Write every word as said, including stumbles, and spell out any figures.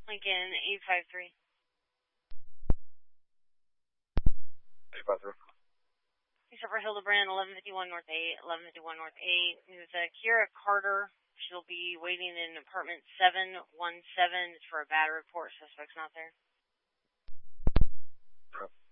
Lincoln eight five three. eight five three. Except for Hildebrand, eleven fifty-one North eight, eleven fifty-one North eight. There's uh, Kira Carter. She'll be waiting in apartment seven one seven for a bad report. Suspect's not there. Okay.